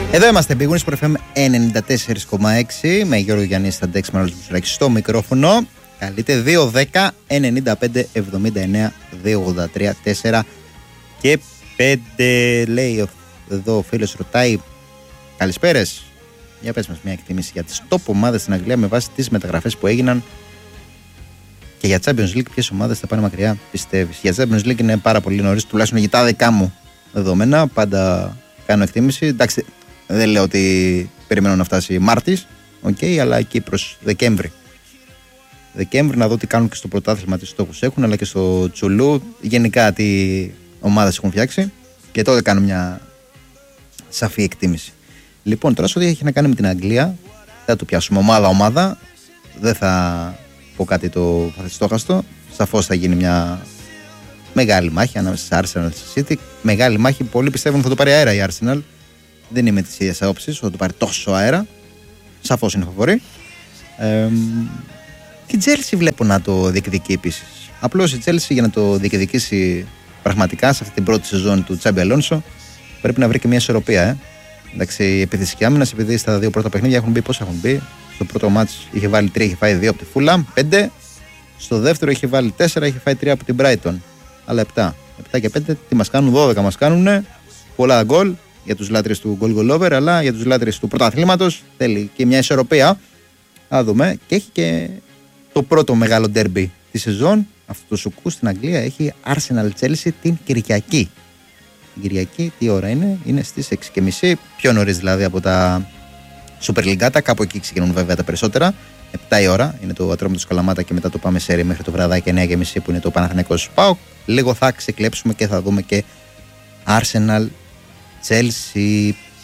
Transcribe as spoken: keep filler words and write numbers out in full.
Εδώ είμαστε, Big Win Sport εφ εμ ενενήντα τέσσερα κόμμα έξι με Γιώργο Γιάννη στα Ντέξ Μανώλης Μουσουράκης στο μικρόφωνο. Καλείτε δύο δέκα ενενήντα πέντε εβδομήντα εννέα διακόσια ογδόντα τρία τέσσερα και πέντε. Λέει εδώ ο φίλος, ρωτάει, καλησπέρες. Για πες μας μια εκτίμηση για τις top ομάδες στην Αγγλία με βάση τις μεταγραφές που έγιναν και για Champions League. Ποιες ομάδες θα πάνε μακριά, πιστεύεις? Για Champions League είναι πάρα πολύ νωρίς, τουλάχιστον για τα δικά μου δεδομένα. Πάντα κάνω εκτίμηση. Εντάξει, δεν λέω ότι περιμένω να φτάσει Μάρτης, okay, αλλά εκεί προς Δεκέμβρη. Δεκέμβρη να δω τι κάνουν και στο πρωτάθλημα, τι στόχους έχουν, αλλά και στο Τσουλού. Γενικά τι ομάδες έχουν φτιάξει και τότε κάνω μια σαφή εκτίμηση. Λοιπόν, τώρα σε ό,τι έχει να κάνει με την Αγγλία, θα το πιάσουμε ομάδα-ομάδα. Δεν θα πω κάτι το στόχαστο. Σαφώς θα γίνει μια μεγάλη μάχη ανάμεσα σε Arsenal και City. Μεγάλη μάχη, πολλοί πιστεύουν θα το πάρει αέρα η Arsenal. Δεν είμαι της ίδιας άποψης, θα το πάρει τόσο αέρα. Σαφώς είναι φαβορί. Ε, και η Chelsea βλέπω να το διεκδικεί επίσης. Απλώς η Chelsea για να το διεκδικήσει πραγματικά σε αυτή την πρώτη σεζόν του Τσάμπι Αλόνσο πρέπει να βρει και μια ισορροπία. Ε. Εντάξει, η επίθεση και άμυνας, επειδή στα δύο πρώτα παιχνίδια έχουν μπει, πόσα έχουν μπει. Στο πρώτο μάτς είχε βάλει τρία, είχε φάει δύο από τη Fulham, πέντε. Στο δεύτερο είχε βάλει τέσσερα, είχε φάει τρία από την Brighton. Αλλά επτά. επτά και πέντε, τι μας κάνουν, δώδεκα μας κάνουν. Πολλά γκολ για τους λάτρες του goal goal over, αλλά για τους λάτρες του πρωταθλήματος θέλει και μια ισορροπία. Να δούμε. Και έχει και το πρώτο μεγάλο ντέρμπι τη σεζόν. Αυτό το σουκού στην Αγγλία έχει Arsenal Chelsea την Κυριακή. Την Κυριακή τι ώρα είναι? Είναι στις έξι και μισή, πιο νωρίς δηλαδή από τα Super League. Κάπου εκεί ξεκινούν βέβαια τα περισσότερα. επτά η ώρα είναι το Ατρόμητος Καλαμάτα και μετά το πάμε σέρι μέχρι το βραδάκι εννιά και μισή που είναι το Παναθηναϊκός ΠΑΟΚ. Λίγο θα ξεκλέψουμε και θα δούμε και Arsenal Chelsea.